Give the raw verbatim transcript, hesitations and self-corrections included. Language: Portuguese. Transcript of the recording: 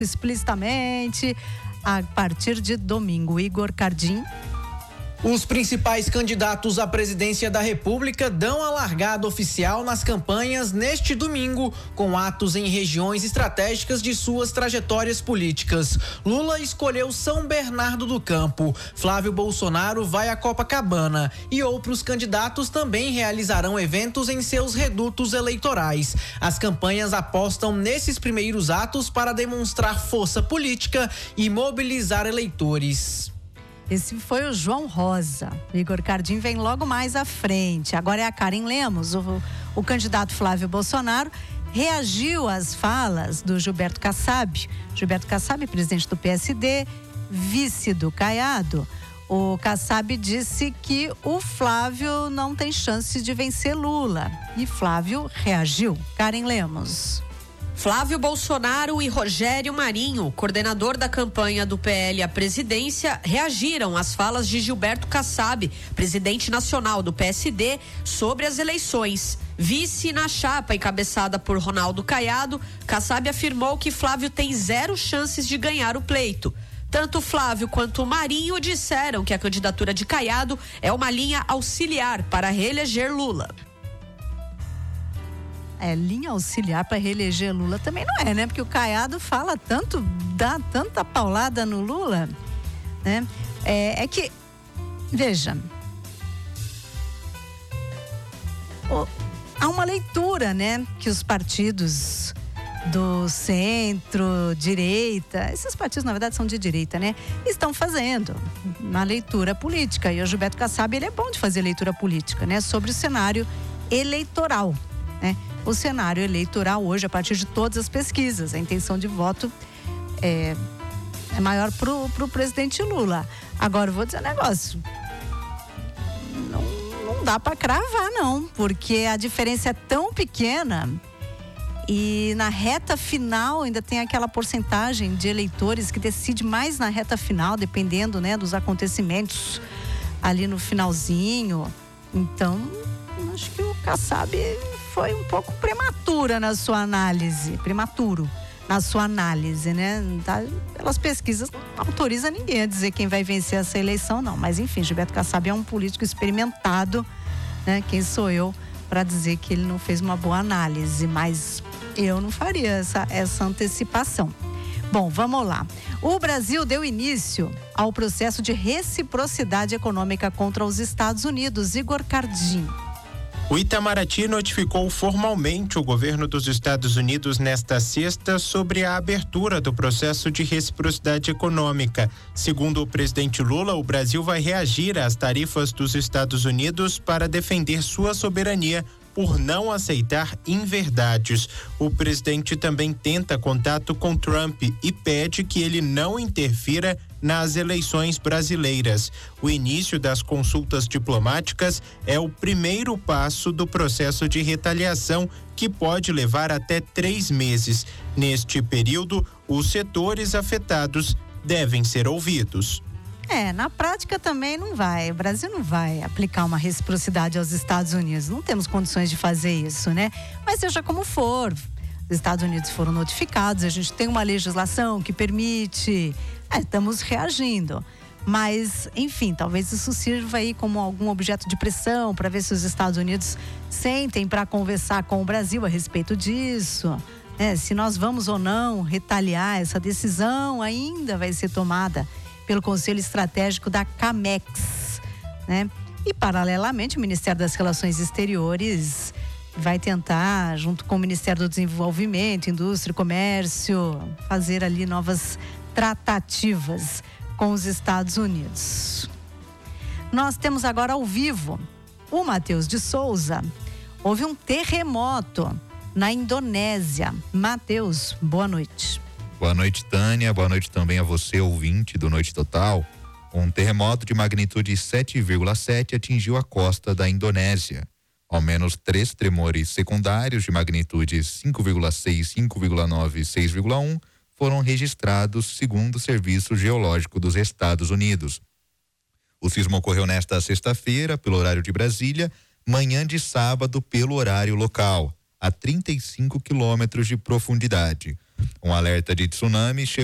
explicitamente a partir de domingo. Igor Cardim. Os principais candidatos à presidência da República dão a largada oficial nas campanhas neste domingo, com atos em regiões estratégicas de suas trajetórias políticas. Lula escolheu São Bernardo do Campo, Flávio Bolsonaro vai a Copacabana e outros candidatos também realizarão eventos em seus redutos eleitorais. As campanhas apostam nesses primeiros atos para demonstrar força política e mobilizar eleitores. Esse foi o João Rosa. O Igor Cardim vem logo mais à frente. Agora é a Karen Lemos. O, o candidato Flávio Bolsonaro reagiu às falas do Gilberto Kassab. Gilberto Kassab, presidente do P S D, vice do Caiado. O Kassab disse que o Flávio não tem chance de vencer Lula. E Flávio reagiu. Karen Lemos. Flávio Bolsonaro e Rogério Marinho, coordenador da campanha do P L à presidência, reagiram às falas de Gilberto Kassab, presidente nacional do P S D, sobre as eleições. Vice na chapa encabeçada por Ronaldo Caiado, Kassab afirmou que Flávio tem zero chances de ganhar o pleito. Tanto Flávio quanto Marinho disseram que a candidatura de Caiado é uma linha auxiliar para reeleger Lula. É, linha auxiliar para reeleger Lula também não é, né? Porque o Caiado fala tanto, dá tanta paulada no Lula, né? É, é que, veja, o, há uma leitura, né? Que os partidos do centro, direita, esses partidos na verdade são de direita, né? Estão fazendo uma leitura política. E o Gilberto Kassab, ele é bom de fazer leitura política, né? Sobre o cenário eleitoral, né? O cenário eleitoral hoje, a partir de todas as pesquisas, a intenção de voto é, é maior pro, pro presidente Lula. Agora, eu vou dizer um negócio, não, não dá para cravar não, porque a diferença é tão pequena e na reta final ainda tem aquela porcentagem de eleitores que decide mais na reta final, dependendo, né, dos acontecimentos ali no finalzinho. Então, acho que o Kassab foi um pouco prematura na sua análise, prematuro na sua análise, né? Tá, pelas pesquisas não autoriza ninguém a dizer quem vai vencer essa eleição, não. Mas enfim, Gilberto Kassab é um político experimentado, né? Quem sou eu para dizer que ele não fez uma boa análise, mas eu não faria essa, essa antecipação. Bom, vamos lá. O Brasil deu início ao processo de reciprocidade econômica contra os Estados Unidos. Igor Cardim. O Itamaraty notificou formalmente o governo dos Estados Unidos nesta sexta sobre a abertura do processo de reciprocidade econômica. Segundo o presidente Lula, o Brasil vai reagir às tarifas dos Estados Unidos para defender sua soberania por não aceitar inverdades. O presidente também tenta contato com Trump e pede que ele não interfira nas eleições brasileiras. O início das consultas diplomáticas é o primeiro passo do processo de retaliação, que pode levar até três meses. Neste período, os setores afetados devem ser ouvidos. É, na prática também não vai. O Brasil não vai aplicar uma reciprocidade aos Estados Unidos. Não temos condições de fazer isso, né? Mas seja como for, os Estados Unidos foram notificados, a gente tem uma legislação que permite, é, estamos reagindo. Mas, enfim, talvez isso sirva aí como algum objeto de pressão para ver se os Estados Unidos sentem para conversar com o Brasil a respeito disso. É, se nós vamos ou não retaliar, essa decisão ainda vai ser tomada pelo Conselho Estratégico da CAMEX, né? E paralelamente o Ministério das Relações Exteriores vai tentar, junto com o Ministério do Desenvolvimento, Indústria e Comércio, fazer ali novas tratativas com os Estados Unidos. Nós temos agora ao vivo o Matheus de Souza. Houve um terremoto na Indonésia. Matheus, boa noite. Boa noite, Tânia. Boa noite também a você, ouvinte do Noite Total. Um terremoto de magnitude sete vírgula sete atingiu a costa da Indonésia. Ao menos três tremores secundários de magnitude cinco vírgula seis, cinco vírgula nove e seis vírgula um foram registrados, segundo o Serviço Geológico dos Estados Unidos. O sismo ocorreu nesta sexta-feira, pelo horário de Brasília, manhã de sábado, pelo horário local, a trinta e cinco quilômetros de profundidade. Um alerta de tsunami chegou